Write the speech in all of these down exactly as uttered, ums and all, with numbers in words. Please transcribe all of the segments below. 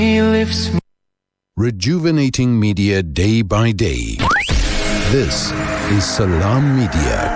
He lifts me. Rejuvenating media day by day. This is Salam Media.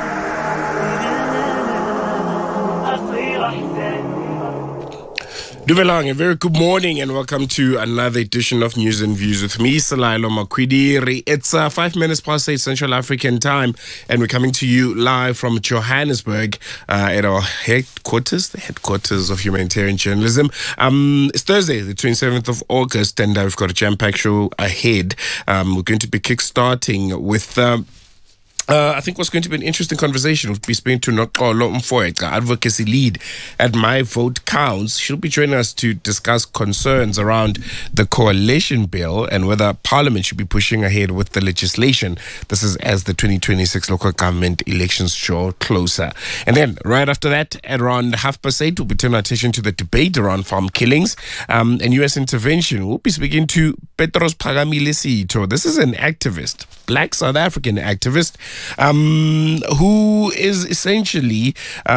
Dumelang, a very good morning and welcome to another edition of News and Views with me, Salailo Makwidiri. It's uh, five minutes past eight Central African time and we're coming to you live from Johannesburg uh, at our headquarters, the headquarters of humanitarian journalism. Um, it's Thursday, the twenty-seventh of August, and uh, we've got a jam-packed show ahead. Um, we're going to be kick-starting with... Uh, Uh, I think what's going to be an interesting conversation. We'll be speaking to Noxolo Mfoeka, advocacy lead at My Vote Counts. She'll be joining us to discuss concerns around the coalition bill and whether Parliament should be pushing ahead with the legislation. This is as the twenty twenty-six local government elections draw closer. And then right after that, at around half past eight, we'll be turning our attention to the debate around farm killings um, and U S intervention. We'll be speaking to Petros Phakamile Sitho. This is an activist, black South African activist, Um, who is essentially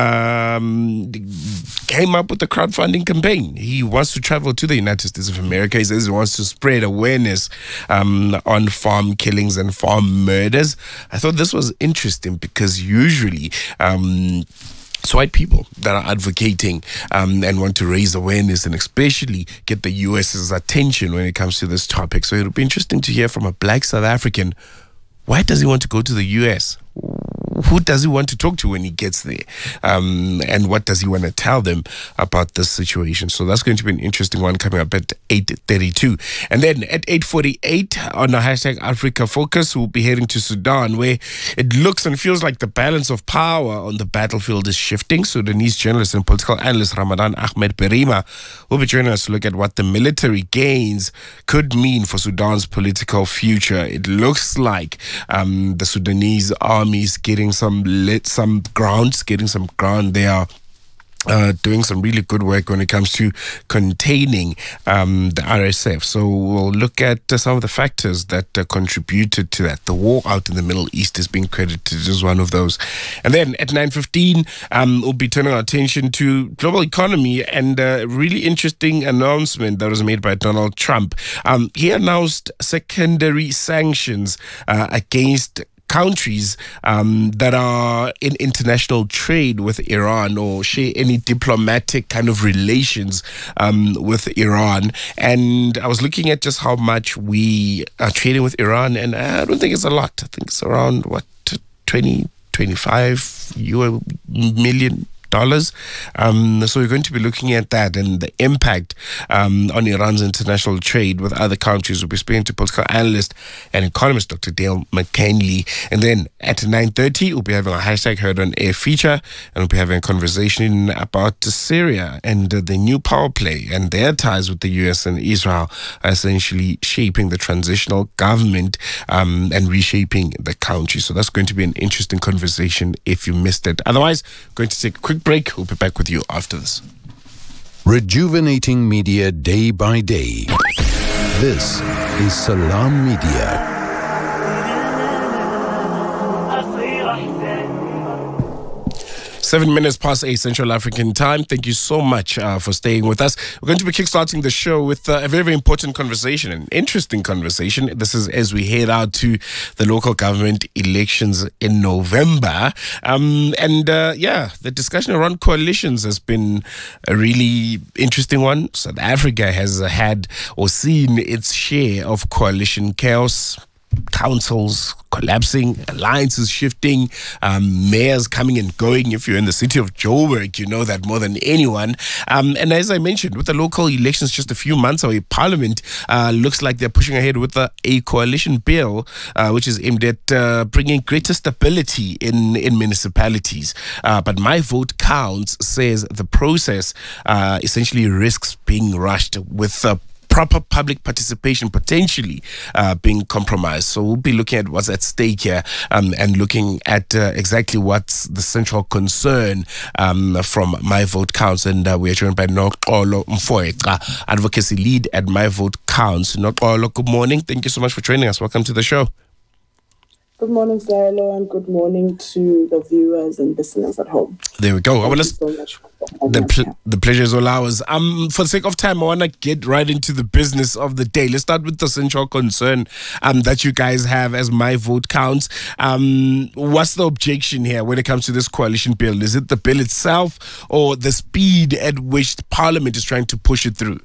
um, came up with the crowdfunding campaign. He wants to travel to the United States of America. He says he wants to spread awareness um, on farm killings and farm murders. I thought this was interesting because usually um, it's white people that are advocating um, and want to raise awareness and especially get the U S's attention when it comes to this topic. So it'll be interesting to hear from a black South African. Why does he want to go to the U S? Who does he want to talk to when he gets there? Um, and what does he want to tell them about this situation? So that's going to be an interesting one coming up at eight thirty-two. And then at eight forty-eight on the hashtag Africa Focus, we'll be heading to Sudan, where it looks and feels like the balance of power on the battlefield is shifting. Sudanese journalist and political analyst Ramadan Ahmed Berima will be joining us to look at what the military gains could mean for Sudan's political future. It looks like um, the Sudanese army is getting some lit, some grounds, getting some ground. They are uh, doing some really good work when it comes to containing um, the R S F. So we'll look at uh, some of the factors that uh, contributed to that. The war out in the Middle East is being credited as one of those. And then at nine fifteen, um, we'll be turning our attention to global economy and a really interesting announcement that was made by Donald Trump. Um, he announced secondary sanctions uh, against countries um, that are in international trade with Iran or share any diplomatic kind of relations um, with Iran. And I was looking at just how much we are trading with Iran, and I don't think it's a lot. I think it's around, what, twenty, twenty-five million dollars. Um, so we're going to be looking at that and the impact um, on Iran's international trade with other countries. We'll be speaking to political analyst and economist Doctor Dale McKinley. And then at nine thirty, we'll be having a hashtag Heard on Air feature, and we'll be having a conversation about Syria and uh, the new power play and their ties with the U S and Israel are essentially shaping the transitional government um, and reshaping the country. So that's going to be an interesting conversation if you missed it. Otherwise, going to take a quick break. We'll be back with you after this. Rejuvenating media day by day. This is Salam Media. Seven minutes past eight Central African time. Thank you so much uh, for staying with us. We're going to be kickstarting the show with uh, a very, very important conversation, an interesting conversation. This is as we head out to the local government elections in November. Um, and uh, yeah, the discussion around coalitions has been a really interesting one. South Africa has had or seen its share of coalition chaos. Councils collapsing, alliances shifting, um, mayors coming and going. If you're in the city of Joburg, you know that more than anyone. Um, and as I mentioned, with the local elections just a few months away, Parliament uh, looks like they're pushing ahead with a, a coalition bill, uh, which is aimed at uh, bringing greater stability in, in municipalities. Uh, but My Vote Counts says the process uh, essentially risks being rushed with uh, proper public participation potentially uh, being compromised. So we'll be looking at what's at stake here um, and looking at uh, exactly what's the central concern um, from My Vote Counts. And uh, we are joined by Noxolo Mfoeka, advocacy lead at My Vote Counts. Noxolo, good morning. Thank you so much for joining us. Welcome to the show. Good morning, Silo, and good morning to the viewers and listeners at home. There we go. Thank I want you to. so much for The pl- the pleasure is all ours. Um, for the sake of time, I want to get right into the business of the day. Let's start with the central concern um that you guys have as My Vote Counts. Um, what's the objection here when it comes to this coalition bill? Is it the bill itself or the speed at which Parliament is trying to push it through?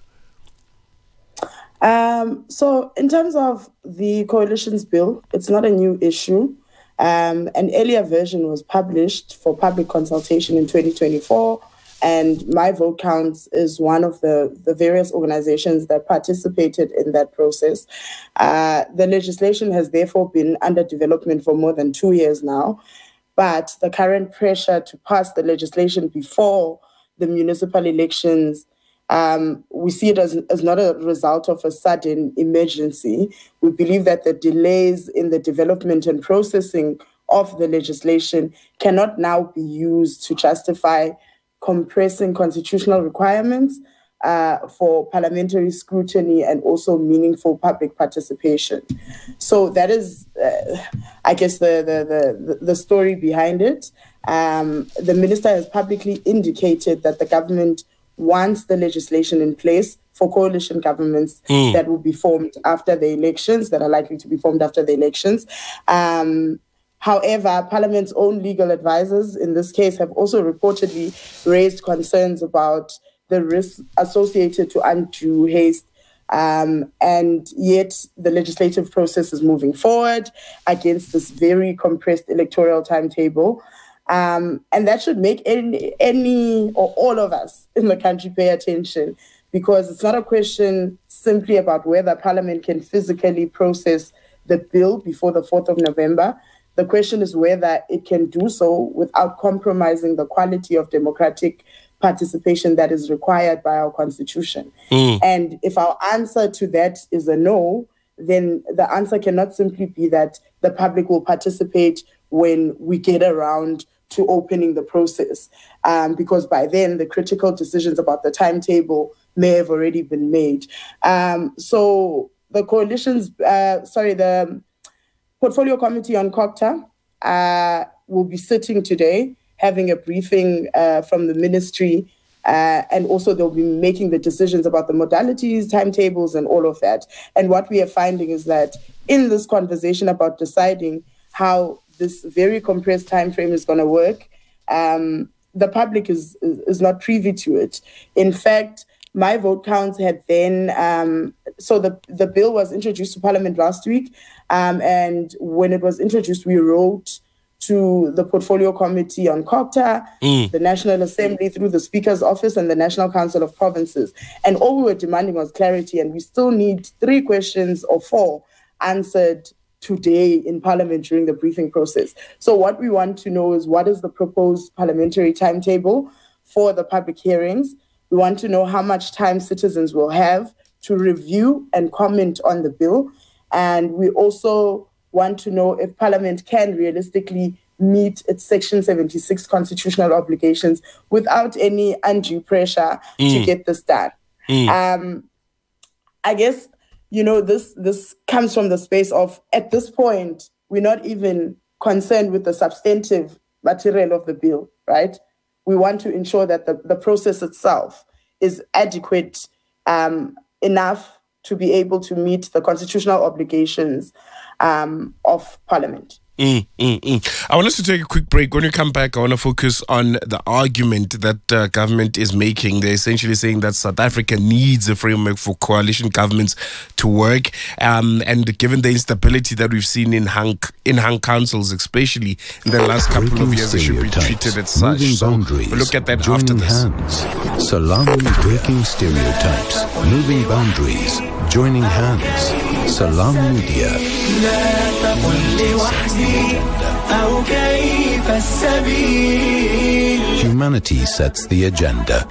Um, so in terms of the coalition's bill, it's not a new issue. Um, an earlier version was published for public consultation in twenty twenty-four, and My Vote Counts is one of the, the various organizations that participated in that process. Uh, the legislation has therefore been under development for more than two years now, but the current pressure to pass the legislation before the municipal elections, Um, we see it as, as not a result of a sudden emergency. We believe that the delays in the development and processing of the legislation cannot now be used to justify compressing constitutional requirements uh, for parliamentary scrutiny and also meaningful public participation. So that is, uh, I guess, the, the, the, the story behind it. Um, the minister has publicly indicated that the government wants the legislation in place for coalition governments mm. that will be formed after the elections, that are likely to be formed after the elections. Um, however, Parliament's own legal advisors in this case have also reportedly raised concerns about the risks associated to undue haste. Um, and yet the legislative process is moving forward against this very compressed electoral timetable. Um, and that should make any, any or all of us in the country pay attention, because it's not a question simply about whether Parliament can physically process the bill before the fourth of November. The question is whether it can do so without compromising the quality of democratic participation that is required by our Constitution. Mm. And if our answer to that is a no, then the answer cannot simply be that the public will participate when we get around to opening the process, um, because by then the critical decisions about the timetable may have already been made. Um, so the coalition's, uh, sorry, the Portfolio Committee on COGTA uh, will be sitting today, having a briefing uh, from the ministry, uh, and also they'll be making the decisions about the modalities, timetables, and all of that. And what we are finding is that in this conversation about deciding how this very compressed time frame is going to work, um, the public is, is is not privy to it. In fact, My Vote Counts had then, um, so the, the bill was introduced to Parliament last week, um, and when it was introduced, we wrote to the Portfolio Committee on COGTA, mm. the National Assembly through the Speaker's Office, and the National Council of Provinces. And all we were demanding was clarity, and we still need three questions or four answered today in Parliament during the briefing process. So what we want to know is, what is the proposed parliamentary timetable for the public hearings? We want to know how much time citizens will have to review and comment on the bill. And we also want to know if Parliament can realistically meet its Section seventy-six constitutional obligations without any undue pressure mm. to get this done. Mm. Um, I guess, you know, this this comes from the space of, at this point, we're not even concerned with the substantive material of the bill, right? We want to ensure that the, the process itself is adequate um, enough to be able to meet the constitutional obligations um, of Parliament. Mm, mm, mm. I want us to take a quick break. When we come back, I want to focus on the argument that uh, government is making. They're essentially saying that South Africa needs a framework for coalition governments to work. Um, and given the instability that we've seen in hung, in hung councils, especially in the last couple Breaking of years, they should be treated as such. Moving So boundaries, we'll look at that joining after this. hands. Salam breaking stereotypes, moving boundaries, joining hands. Salam Media. Humanity sets the agenda.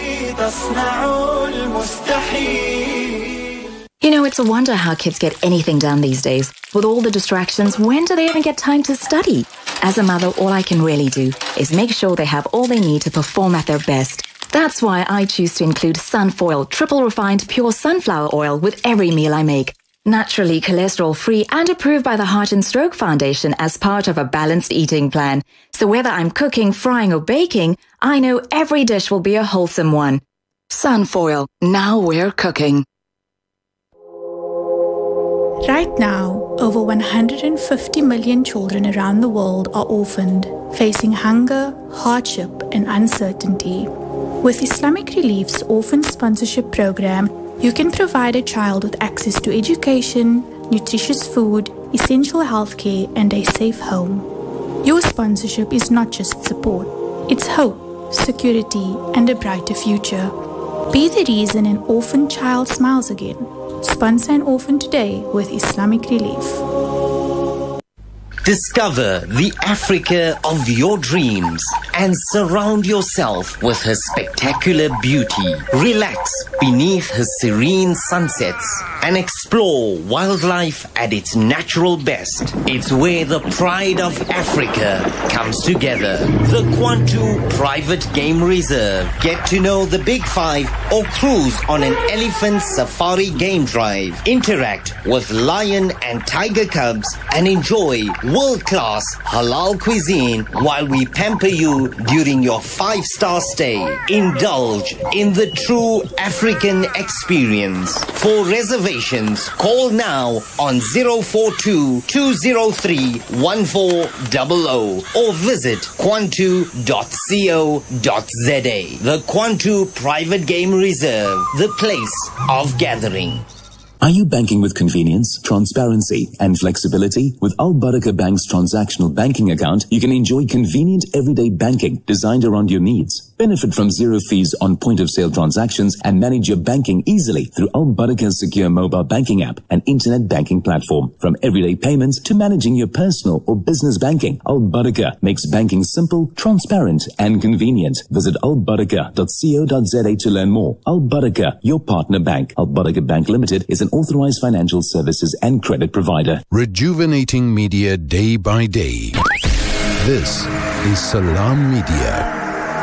You know, it's a wonder how kids get anything done these days. With all the distractions, when do they even get time to study? As a mother, all I can really do is make sure they have all they need to perform at their best. That's why I choose to include Sunfoil triple refined pure sunflower oil with every meal I make. Naturally cholesterol-free and approved by the Heart and Stroke Foundation as part of a balanced eating plan. So whether I'm cooking, frying or baking, I know every dish will be a wholesome one. Sunfoil, now we're cooking. Right now, over one hundred fifty million children around the world are orphaned, facing hunger, hardship, and uncertainty. With Islamic Relief's Orphan Sponsorship Program, you can provide a child with access to education, nutritious food, essential healthcare, and a safe home. Your sponsorship is not just support, it's hope, security, and a brighter future. Be the reason an orphan child smiles again. Sponsor an orphan today with Islamic Relief. Discover the Africa of your dreams and surround yourself with her spectacular beauty. Relax beneath her serene sunsets and explore wildlife at its natural best. It's where the pride of Africa comes together. The Kwantu Private Game Reserve. Get to know the Big Five or cruise on an elephant safari game drive. Interact with lion and tiger cubs and enjoy world-class halal cuisine while we pamper you during your five-star stay. Indulge in the true African experience. For reservations, call now on zero four two, two zero three, one four zero zero or visit kwantu dot co dot za. The Kwantu Private Game Reserve, the place of gathering. Are you banking with convenience, transparency, and flexibility? With Al Barakah Bank's transactional banking account, you can enjoy convenient everyday banking designed around your needs. Benefit from zero fees on point-of-sale transactions and manage your banking easily through Al Barakah's secure mobile banking app and internet banking platform. From everyday payments to managing your personal or business banking, Al Barakah makes banking simple, transparent, and convenient. Visit al barakah dot co dot za to learn more. Al Barakah, your partner bank. Al Barakah Bank Limited is an authorized financial services and credit provider. Rejuvenating media day by day. This is Salam Media.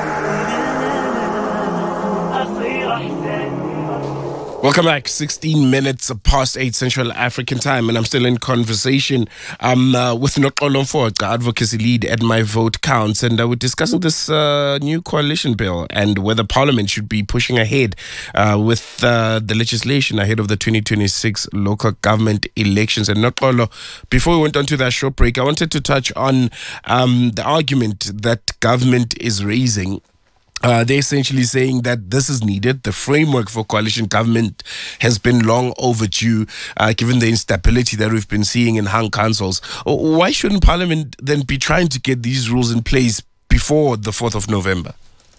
Welcome back. sixteen minutes past eight Central African time, and I'm still in conversation um, uh, with Noxolo Mfoxa, advocacy lead at My Vote Counts, and uh, we're discussing this uh, new coalition bill and whether Parliament should be pushing ahead uh, with uh, the legislation ahead of the twenty twenty-six local government elections. And Noxolo, before we went on to that short break, I wanted to touch on um, the argument that government is raising. Uh, they're essentially saying that this is needed. The framework for coalition government has been long overdue, uh, given the instability that we've been seeing in hung councils. Why shouldn't Parliament then be trying to get these rules in place before the fourth of November?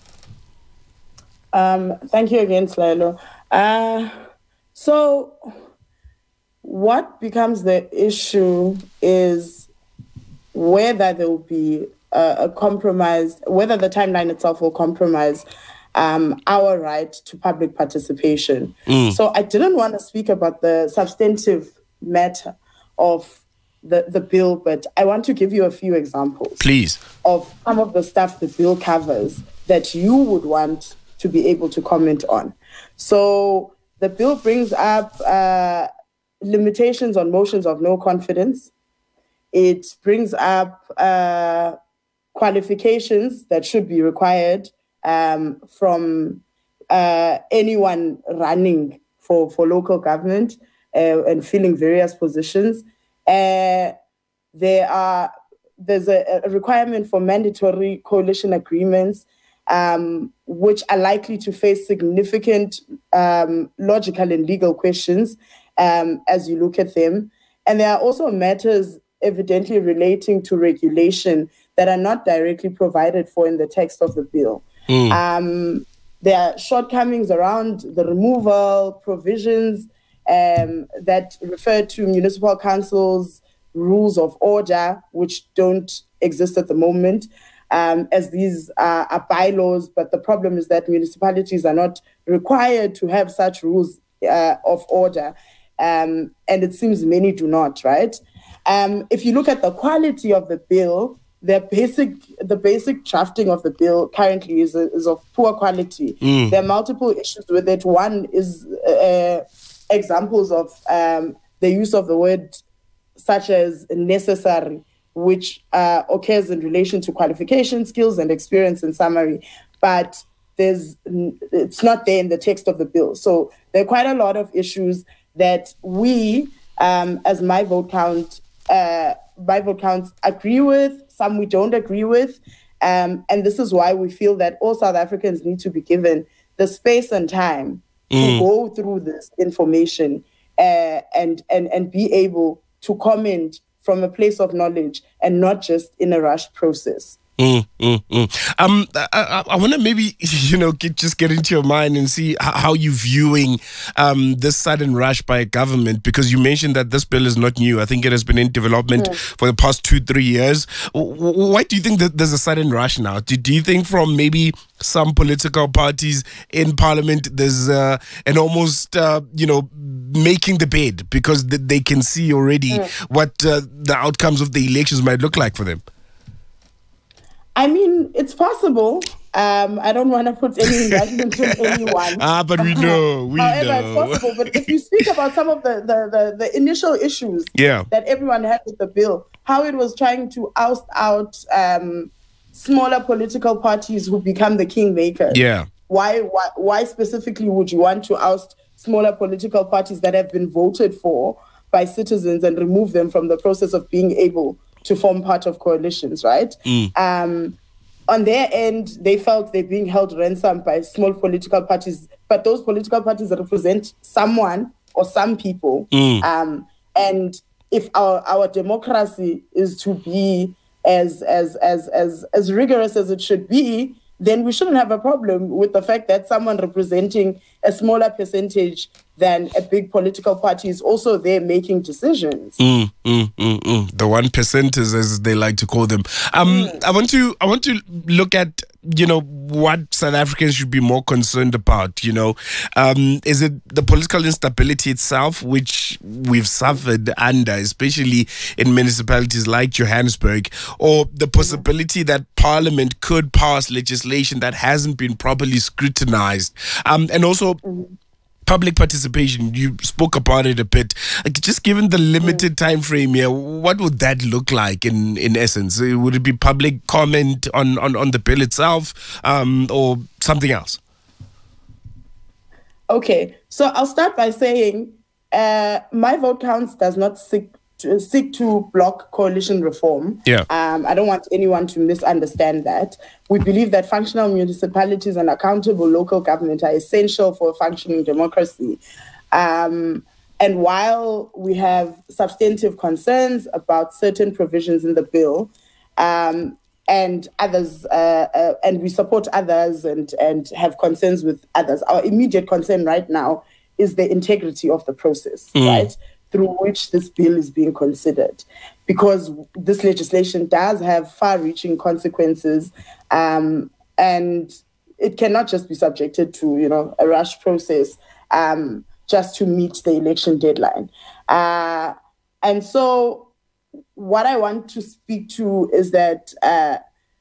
Um, thank you again, Slilo. Uh, so what becomes the issue is whether there will be Uh, a compromise, whether the timeline itself will compromise um, our right to public participation. Mm. So I didn't want to speak about the substantive matter of the, the bill, but I want to give you a few examples. Please. Of some of the stuff the bill covers that you would want to be able to comment on. So the bill brings up uh, limitations on motions of no confidence. It brings up uh, qualifications that should be required um, from uh, anyone running for, for local government uh, and filling various positions. Uh, there are there's a, a requirement for mandatory coalition agreements, um, which are likely to face significant um, logical and legal questions um, as you look at them. And there are also matters evidently relating to regulation that are not directly provided for in the text of the bill. Mm. Um, there are shortcomings around the removal provisions um, that refer to municipal councils' rules of order, which don't exist at the moment, um, as these are, are bylaws. But the problem is that municipalities are not required to have such rules uh, of order. Um, and it seems many do not, right? Um, if you look at the quality of the bill, the basic the basic drafting of the bill currently is, is of poor quality. Mm. There are multiple issues with it. One is uh, examples of um, the use of the word such as necessary, which uh, occurs in relation to qualification, skills, and experience in summary. But there's it's not there in the text of the bill. So there are quite a lot of issues that we, um, as My Vote Count, uh, My Vote Counts agree with, some we don't agree with. Um, and this is why we feel that all South Africans need to be given the space and time mm. to go through this information uh, and, and, and be able to comment from a place of knowledge and not just in a rushed process. Mm, mm, mm. Um, I, I, I want to maybe, you know, get, just get into your mind and see how, how you're viewing um, this sudden rush by government, because you mentioned that this bill is not new. I think it has been in development mm. for the past two, three years. Why do you think that there's a sudden rush now? Do, do you think from maybe some political parties in parliament, there's uh, an almost, uh, you know, making the bed because they can see already mm. what uh, the outcomes of the elections might look like for them? I mean, it's possible. Um, I don't want to put any indictment on anyone. Ah, but we know, we However, know. it's possible. But if you speak about some of the, the, the, the initial issues yeah. that everyone had with the bill, how it was trying to oust out um, smaller political parties who become the kingmakers. Yeah. Why, why, why specifically would you want to oust smaller political parties that have been voted for by citizens and remove them from the process of being able to form part of coalitions, right? Mm. Um, on their end, they felt they're being held ransom by small political parties, but those political parties represent someone or some people. Mm. Um, and if our, our democracy is to be as, as, as, as, as rigorous as it should be, then we shouldn't have a problem with the fact that someone representing a smaller percentage than a big political party is also there making decisions. Mm, mm, mm, mm. The one percenters, as they like to call them. Um, mm. I want to, I want to look at, you know, what South Africans should be more concerned about. You know, um, is it the political instability itself, which we've suffered under, especially in municipalities like Johannesburg, or the possibility that Parliament could pass legislation that hasn't been properly scrutinized, um, and also mm. public participation? You spoke about it a bit. Like, just given the limited time frame here, what would that look like in, in essence? Would it be public comment on, on, on the bill itself, um, or something else? Okay, so I'll start by saying uh, My Vote Counts does not seek to, seek to block coalition reform. Yeah. Um, I don't want anyone to misunderstand that. We believe that functional municipalities and accountable local government are essential for a functioning democracy. Um, and while we have substantive concerns about certain provisions in the bill, um, and others, uh, uh, and we support others and, and have concerns with others, our immediate concern right now is the integrity of the process, mm. right, through which this bill is being considered, because this legislation does have far-reaching consequences, um, and it cannot just be subjected to, you know, a rush process um, just to meet the election deadline. Uh, and so what I want to speak to is that uh,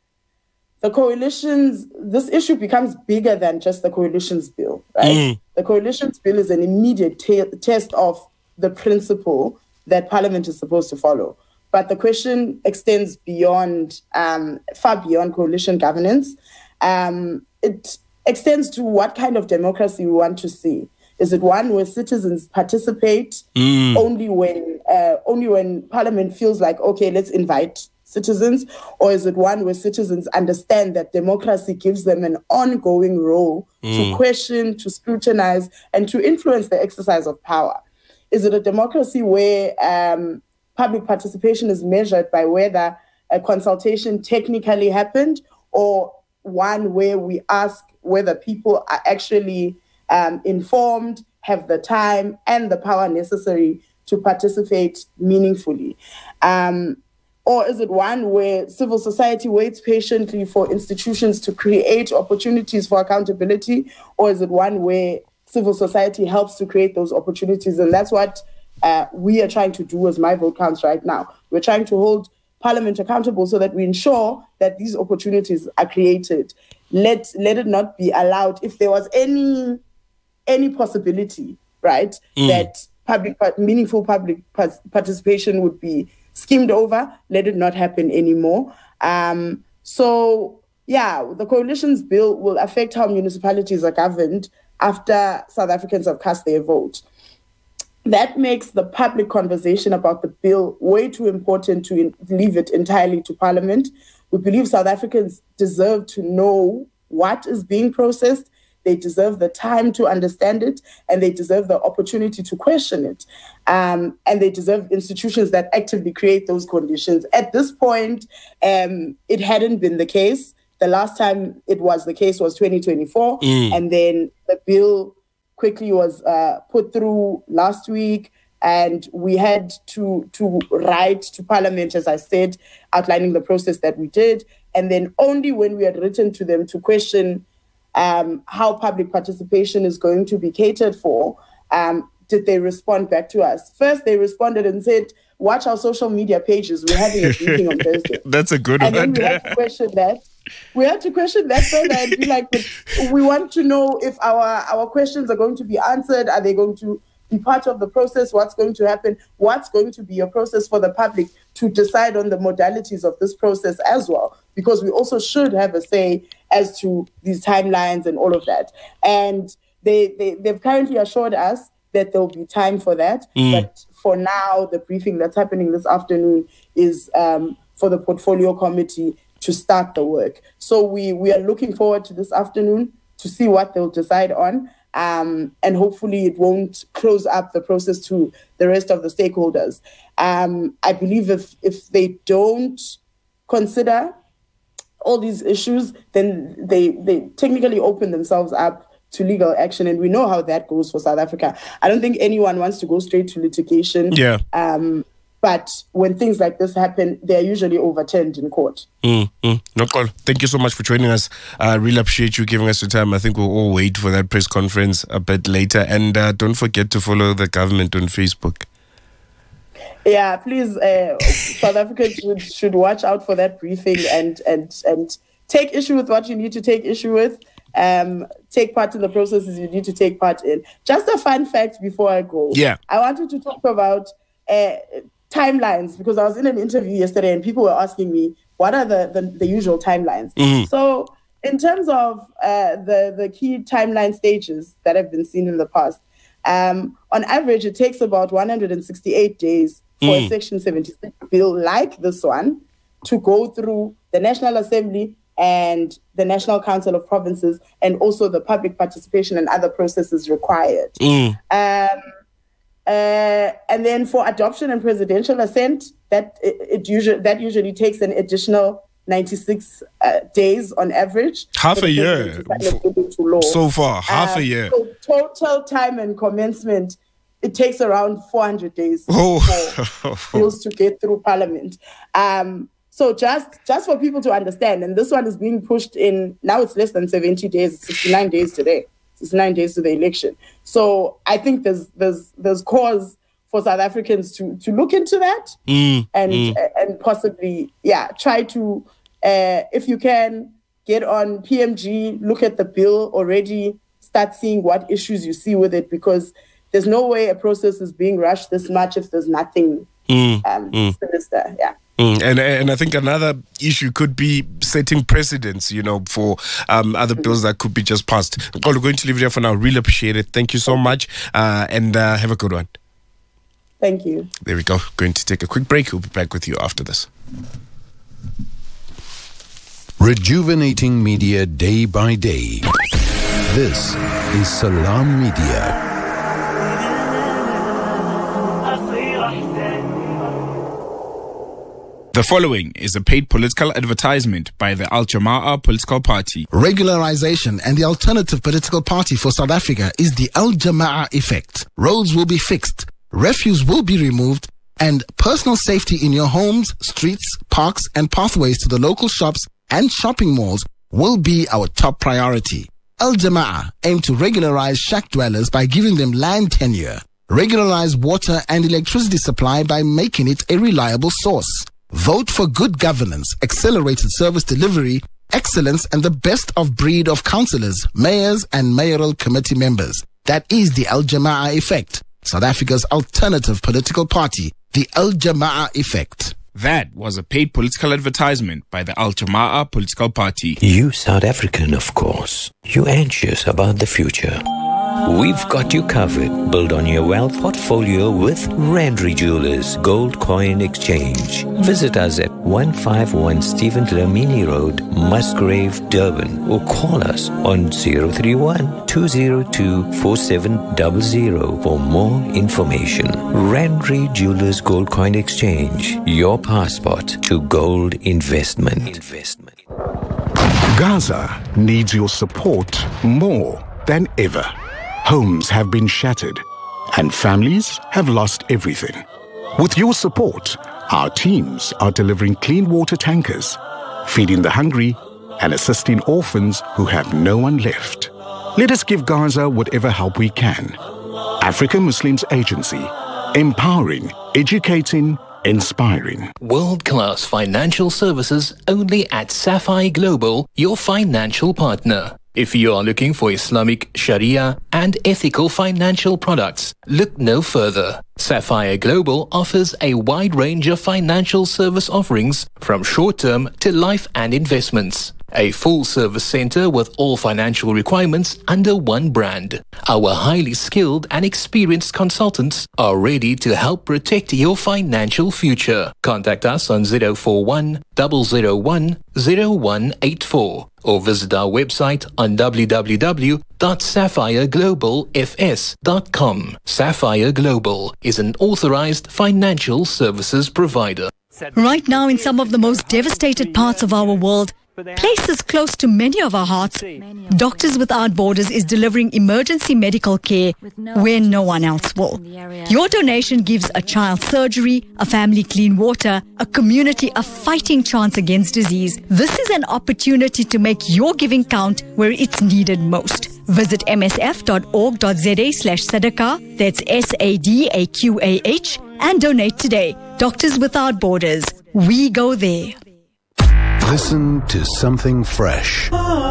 the coalitions, this issue becomes bigger than just the coalitions bill, right? Mm. The coalitions bill is an immediate te- test of the principle that Parliament is supposed to follow. But the question extends beyond, um, far beyond coalition governance. Um, it extends to what kind of democracy we want to see. Is it one where citizens participate mm. only when uh, only when Parliament feels like, okay, let's invite citizens? Or is it one where citizens understand that democracy gives them an ongoing role mm. to question, to scrutinize, and to influence the exercise of power? Is it a democracy where um, public participation is measured by whether a consultation technically happened, or one where we ask whether people are actually um, informed, have the time and the power necessary to participate meaningfully? Um, or is it one where civil society waits patiently for institutions to create opportunities for accountability? Or is it one where civil society helps to create those opportunities? And that's what uh, we are trying to do as My Vote Counts right now. We're trying to hold Parliament accountable so that we ensure that these opportunities are created. Let, let it not be allowed, if there was any, any possibility, right, mm. that public, meaningful public participation would be skimmed over. Let it not happen anymore. Um, so, yeah, the coalition's bill will affect how municipalities are governed after South Africans have cast their vote. That makes the public conversation about the bill way too important to in- leave it entirely to Parliament. We believe South Africans deserve to know what is being processed. They deserve the time to understand it, and they deserve the opportunity to question it. Um, and they deserve institutions that actively create those conditions. At this point, um, it hadn't been the case. The last time it was the case was twenty twenty-four, mm. and then the bill quickly was uh, put through last week, and we had to to write to Parliament, as I said, outlining the process that we did. And then only when we had written to them to question um, how public participation is going to be catered for, um, did they respond back to us. First, they responded and said, watch our social media pages. We're having a briefing on Thursday. That's a good and one. And then we had to question that. We had to question that further and be like, but we want to know if our, our questions are going to be answered. Are they going to be part of the process? What's going to happen? What's going to be a process for the public to decide on the modalities of this process as well? Because we also should have a say as to these timelines and all of that. And they, they, they've currently assured us that there'll be time for that. Mm. But for now, the briefing that's happening this afternoon is um, for the portfolio committee to start the work. So we, we are looking forward to this afternoon to see what they'll decide on. Um, and hopefully it won't close up the process to the rest of the stakeholders. Um, I believe if, if they don't consider all these issues, then they, they technically open themselves up to legal action. And we know how that goes for South Africa. I don't think anyone wants to go straight to litigation. Yeah. Um, But when things like this happen, they're usually overturned in court. Mm, mm. No call. Thank you so much for joining us. I uh, really appreciate you giving us your time. I think we'll all wait for that press conference a bit later. And uh, don't forget to follow the government on Facebook. Yeah, please, uh, South Africans should, should watch out for that briefing and, and, and take issue with what you need to take issue with. Um, take part in the processes you need to take part in. Just a fun fact before I go. Yeah. I wanted to talk about Uh, timelines, because I was in an interview yesterday and people were asking me what are the, the, the usual timelines. Mm-hmm. So in terms of uh, the, the key timeline stages that have been seen in the past, um, on average, it takes about one hundred sixty-eight days for mm. a Section seventy-six bill like this one to go through the National Assembly and the National Council of Provinces, and also the public participation and other processes required. Mm. Um, Uh, and then for adoption and presidential assent, that it, it usually that usually takes an additional ninety-six uh, days on average. Half a year so far. Half um, a year. So total time and commencement, it takes around four hundred days oh. for bills to get through Parliament. Um, so just just for people to understand, and this one is being pushed in now. It's less than seventy days. It's sixty-nine days today. It's nine days to the election. So I think there's there's there's cause for South Africans to to look into that mm, and mm. Uh, and possibly yeah try to uh, if you can get on P M G, look at the bill already, start seeing what issues you see with it, because there's no way a process is being rushed this much if there's nothing mm, um, mm. sinister. Yeah. Mm, and and I think another issue could be setting precedents, you know, for um, other mm-hmm. bills that could be just passed. We're going to leave it there for now. Really appreciate it. Thank you so much. Uh, and uh, have a good one. Thank you. There we go. Going to take a quick break. We'll be back with you after this. Rejuvenating media day by day. This is Salam Media. The following is a paid political advertisement by the Al Jama'ah political party. Regularization and the alternative political party for South Africa is the Al Jama'ah effect. Roads will be fixed, refuse will be removed, and personal safety in your homes, streets, parks, and pathways to the local shops and shopping malls will be our top priority. Al Jama'ah aim to regularize shack dwellers by giving them land tenure, regularize water and electricity supply by making it a reliable source. Vote for good governance, accelerated service delivery, excellence, and the best of breed of councillors, mayors, and mayoral committee members. That is the Al Jama'ah effect. South Africa's alternative political party, the Al Jamaah Effect. That was a paid political advertisement by the Al Jamaah political party. You South African, of course. You anxious about the future. We've got you covered. Build on your wealth portfolio with Randry Jewelers Gold Coin Exchange. Visit us at one fifty-one Stephen Dlamini Road, Musgrave, Durban, or call us on zero three one, two zero two, four seven zero zero for more information. Randry Jewelers Gold Coin Exchange, your passport to gold investment. investment. Gaza needs your support more than ever. Homes have been shattered and families have lost everything. With your support, our teams are delivering clean water tankers, feeding the hungry and assisting orphans who have no one left. Let us give Gaza whatever help we can. African Muslims Agency, empowering, educating, inspiring. World-class financial services only at Sapphire Global, your financial partner. If you are looking for Islamic, Sharia, and ethical financial products, look no further. Sapphire Global offers a wide range of financial service offerings from short-term to life and investments. A full-service center with all financial requirements under one brand. Our highly skilled and experienced consultants are ready to help protect your financial future. Contact us on zero four one, zero zero one, zero one eight four or visit our website on w w w dot sapphire global f s dot com. Sapphire Global is an authorized financial services provider. Right now, in some of the most devastated parts of our world, places close to many of our hearts, Doctors Without Borders is delivering emergency medical care where no one else will. Your donation gives a child surgery, a family clean water, a community a fighting chance against disease. This is an opportunity to make your giving count where it's needed most. Visit m s f dot org dot z a slash sadaqah, that's S A D A Q A H, and donate today. Doctors Without Borders. We go there. Listen to something fresh.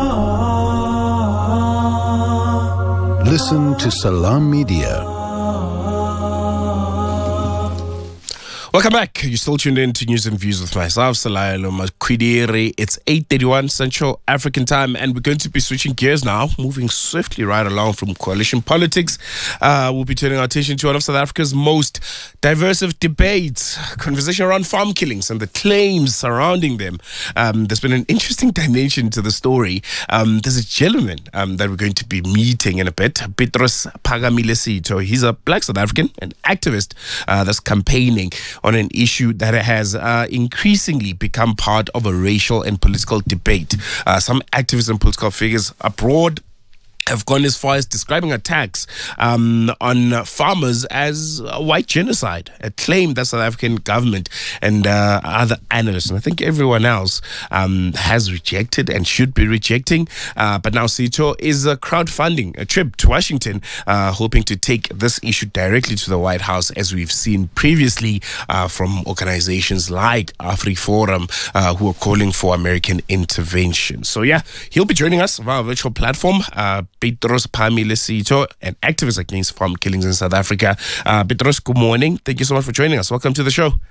Listen to Salam Media. Welcome back. You're still tuned in to News and Views with myself, Salailo Makwidiri. It's eight thirty-one Central African time, and we're going to be switching gears now, moving swiftly right along from coalition politics. Uh, we'll be turning our attention to one of South Africa's most diverse of debates, conversation around farm killings and the claims surrounding them. Um, there's been an interesting dimension to the story. Um, there's a gentleman um, that we're going to be meeting in a bit, Petros Phakamile-Sitho. He's a black South African, an activist uh, that's campaigning on an issue that has uh, increasingly become part of a racial and political debate. Uh, some activists and political figures abroad have gone as far as describing attacks um, on farmers as a white genocide, a claim that South African government and uh, other analysts, and I think everyone else, um, has rejected and should be rejecting. Uh, but now Sitho is uh, crowdfunding a trip to Washington, uh, hoping to take this issue directly to the White House, as we've seen previously uh, from organizations like AfriForum, uh, who are calling for American intervention. So yeah, he'll be joining us via a virtual platform. Uh, Petros Phakamile-Sitho, an activist against farm killings in South Africa. Uh, Petros, good morning. Thank you so much for joining us. Welcome to the show.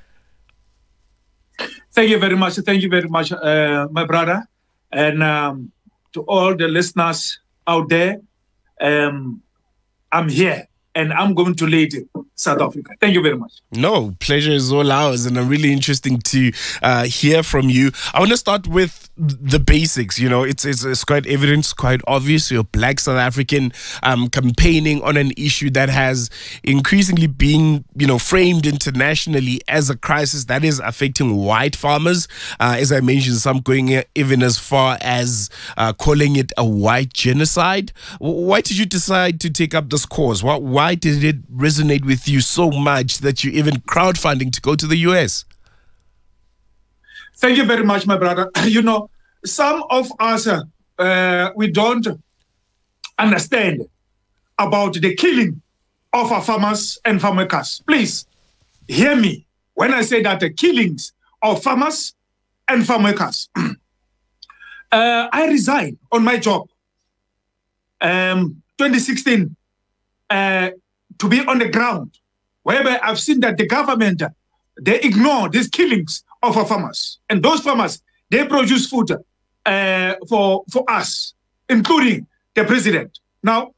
Thank you very much. Thank you very much, uh, my brother. And um, to all the listeners out there, um, I'm here and I'm going to lead South Africa. Thank you very much. No, pleasure is all ours, and I'm really interesting to uh, hear from you. I want to start with the basics. You know, it's, it's it's quite evident, it's quite obvious. You're a black South African um, campaigning on an issue that has increasingly been, you know, framed internationally as a crisis that is affecting white farmers. Uh, as I mentioned, some going even as far as uh, calling it a white genocide. Why did you decide to take up this cause? Why, why did it resonate with you so much that you even crowdfunding to go to the U S? Thank you very much, my brother. You know, some of us, uh, we don't understand about the killing of our farmers and farm workers. Please hear me when I say that the killings of farmers and farm workers. uh, I resigned on my job um, twenty sixteen uh, to be on the ground, whereby I've seen that the government, they ignore these killings of our farmers. And those farmers, they produce food uh, for, for us, including the president. Now,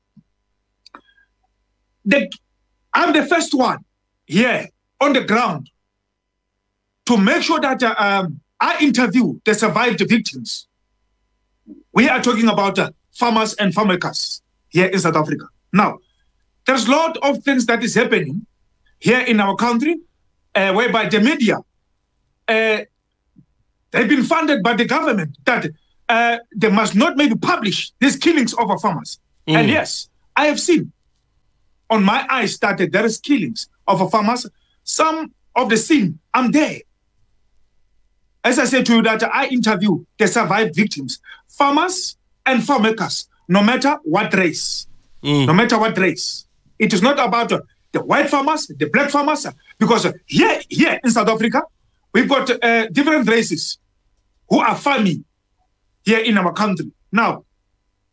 the, I'm the first one here on the ground to make sure that uh, um, I interview the survived victims. We are talking about uh, farmers and farmmakers here in South Africa. Now, there's a lot of things that is happening here in our country, uh, whereby the media, uh, they've been funded by the government that uh, they must not maybe publish these killings of our farmers. Mm. And yes, I have seen on my eyes that there is killings of our farmers. Some of the scene, I'm there. As I said to you, that I interview the survived victims, farmers and farmmakers, no matter what race, mm. no matter what race. It is not about uh, the white farmers, the black farmers, uh, because uh, here, here in South Africa, we've got uh, different races who are farming here in our country. Now,